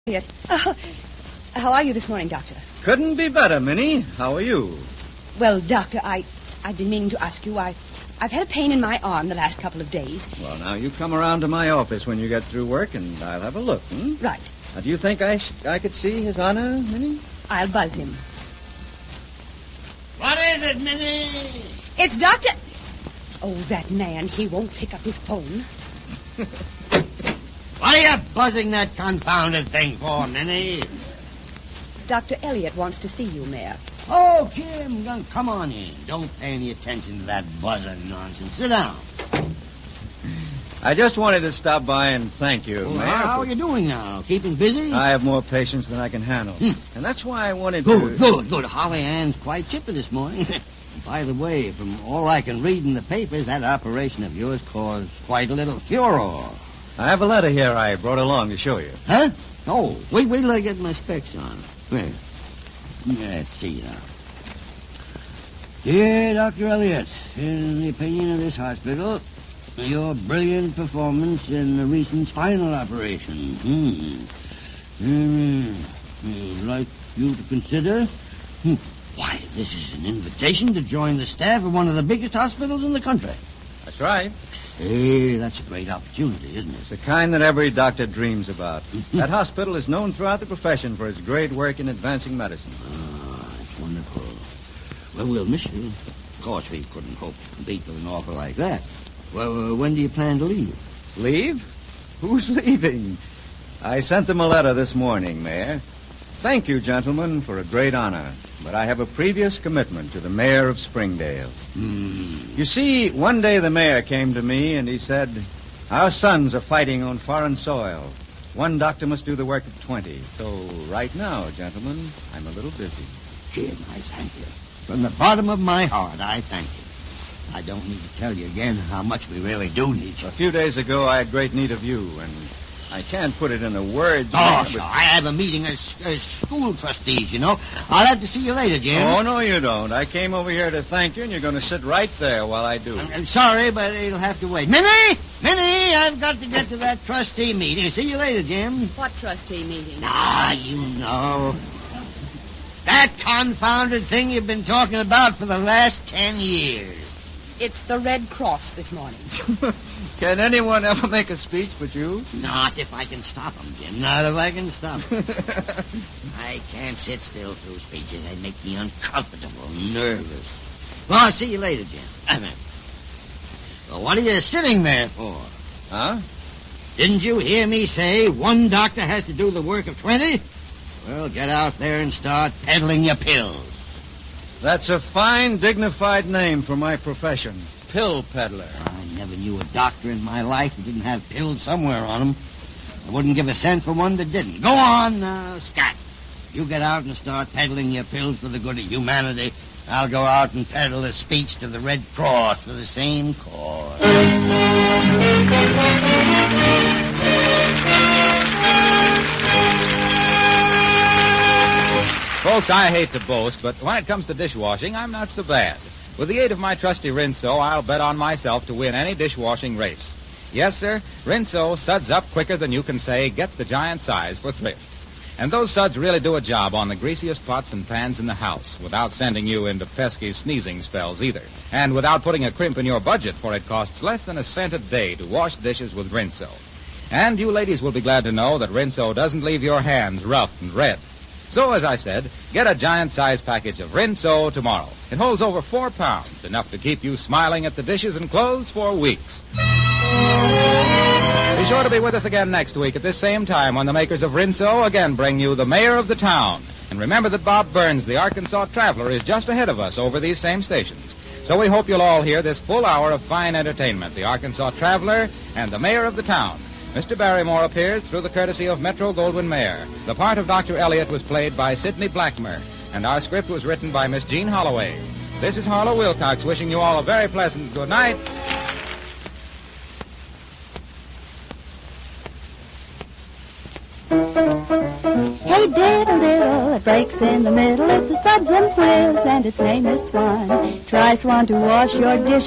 Elliot. Oh, how are you this morning, Doctor? Couldn't be better, Minnie. How are you? Well, Doctor, I've been meaning to ask you. I've had a pain in my arm the last couple of days. Well, now, you come around to my office when you get through work, and I'll have a look, Right. Now, do you think I could see His Honor, Minnie? I'll buzz him. What is it, Minnie? It's Doctor... Oh, that man, he won't pick up his phone. What are you buzzing that confounded thing for, Minnie? Dr. Elliot wants to see you, Mayor. Oh, Jim, come on in. Don't pay any attention to that buzzing nonsense. Sit down. I just wanted to stop by and thank you, Well, Mayor. how are you doing now? Keeping busy? I have more patience than I can handle. And that's why I wanted Good, to... good. Holly Ann's quite chipper this morning. By the way, from all I can read in the papers, that operation of yours caused quite a little furor. I have a letter here I brought along to show you. Huh? Oh, wait till I get my specs on. Wait. Let's see now. Dear Dr. Elliot, in the opinion of this hospital, your brilliant performance in the recent spinal operation. I'd like you to consider... Why, this is an invitation to join the staff of one of the biggest hospitals in the country. That's right. Hey, that's a great opportunity, isn't it? It's the kind that every doctor dreams about. That hospital is known throughout the profession for its great work in advancing medicine. Ah, it's wonderful. Well, we'll miss you. Of course, we couldn't hope to compete with an offer like that. Well, when do you plan to leave? Leave? Who's leaving? I sent them a letter this morning, Mayor. Thank you, gentlemen, for a great honor. But I have a previous commitment to the mayor of Springdale. You see, one day the mayor came to me and he said, our sons are fighting on foreign soil. One doctor must do the work of 20. So right now, gentlemen, I'm a little busy. Jim, I thank you. From the bottom of my heart, I thank you. I don't need to tell you again how much we really do need you. A few days ago, I had great need of you, and I can't put it into words. Oh, sure. I have a meeting as school trustees, you know. I'll have to see you later, Jim. Oh, no, you don't. I came over here to thank you, and you're going to sit right there while I do. I'm sorry, but it'll have to wait. Minnie! Minnie, I've got to get to that trustee meeting. See you later, Jim. What trustee meeting? Ah, you know. That confounded thing you've been talking about for the last 10 years. It's the Red Cross this morning. Can anyone ever make a speech but you? Not if I can stop them, Jim. Not if I can stop them. I can't sit still through speeches. They make me uncomfortable, nervous. Well, I'll see you later, Jim. Well, what are you sitting there for? Huh? Didn't you hear me say one doctor has to do the work of 20? Well, get out there and start peddling your pills. That's a fine, dignified name for my profession. Pill peddler. I never knew a doctor in my life who didn't have pills somewhere on him. I wouldn't give a cent for one that didn't. Go on now, Scott. You get out and start peddling your pills for the good of humanity. I'll go out and peddle a speech to the Red Cross for the same cause. Folks, I hate to boast, but when it comes to dishwashing, I'm not so bad. With the aid of my trusty Rinso, I'll bet on myself to win any dishwashing race. Yes, sir, Rinso suds up quicker than you can say, get the giant size for thrift. And those suds really do a job on the greasiest pots and pans in the house, without sending you into pesky sneezing spells either. And without putting a crimp in your budget, for it costs less than a cent a day to wash dishes with Rinso. And you ladies will be glad to know that Rinso doesn't leave your hands rough and red. So, as I said, get a giant-size package of Rinso tomorrow. It holds over 4 pounds, enough to keep you smiling at the dishes and clothes for weeks. Be sure to be with us again next week at this same time when the makers of Rinso again bring you the mayor of the town. And remember that Bob Burns, the Arkansas Traveler, is just ahead of us over these same stations. So we hope you'll all hear this full hour of fine entertainment, the Arkansas Traveler and the mayor of the town. Mr. Barrymore appears through the courtesy of Metro-Goldwyn-Mayer. The part of Dr. Elliot was played by Sidney Blackmer, and our script was written by Miss Jean Holloway. This is Harlow Wilcox wishing you all a very pleasant good night. Hey diddle diddle, it breaks in the middle. It's a suds and frills, and its name is Swan. Try Swan to wash your dishes.